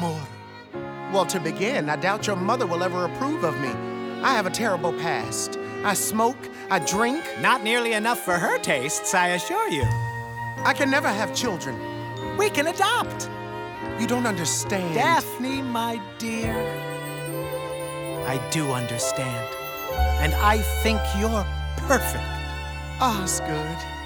amor. Well, to begin, I doubt your mother will ever approve of me. I have a terrible past. I smoke, I drink. Not nearly enough for her tastes, I assure you. I can never have children. We can adopt. You don't understand. Daphne, my dear, I do understand. And I think you're perfect. Osgood.